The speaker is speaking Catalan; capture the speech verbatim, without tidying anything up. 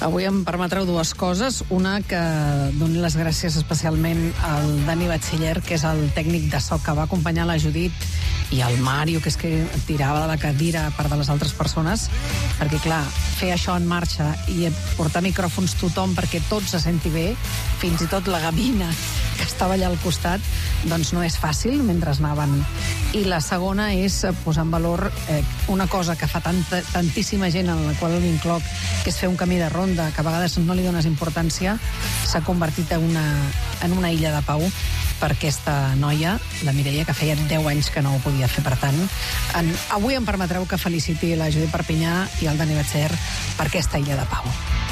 Avui em permetreu dues coses. Una, que doni les gràcies especialment al Dani Batxiller, que és el tècnic de so que va acompanyar la Judit, i el Mario, que és que tirava la cadira a part de les altres persones, perquè, clar, fer això en marxa i portar micròfons tothom perquè tot se senti bé, fins i tot la gavina que estava allà al costat, doncs no és fàcil mentre anaven. I la segona és posar en valor eh, una cosa que fa tanta, tantíssima gent, en la qual m'incloc, que és fer un camí de ronda, que a vegades no li dones importància, s'ha convertit en una, en una illa de pau per aquesta noia, la Mireia, que feia deu anys que no ho podia fer. Per tant, en, avui em permetreu que feliciti la Judit Perpinyà i el Dani Batxiller per aquesta illa de pau.